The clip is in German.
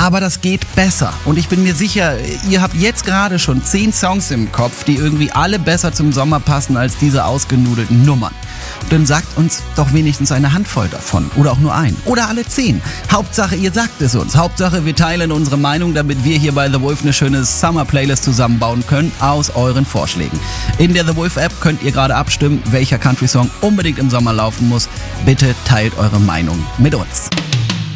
Aber das geht besser. Und ich bin mir sicher, ihr habt jetzt gerade schon 10 Songs im Kopf, die irgendwie alle besser zum Sommer passen als diese ausgenudelten Nummern. Dann sagt uns doch wenigstens eine Handvoll davon. Oder auch nur ein. Oder alle 10. Hauptsache, ihr sagt es uns. Hauptsache, wir teilen unsere Meinung, damit wir hier bei The Wolf eine schöne Summer-Playlist zusammenbauen können aus euren Vorschlägen. In der The Wolf-App könnt ihr gerade abstimmen, welcher Country-Song unbedingt im Sommer laufen muss. Bitte teilt eure Meinung mit uns.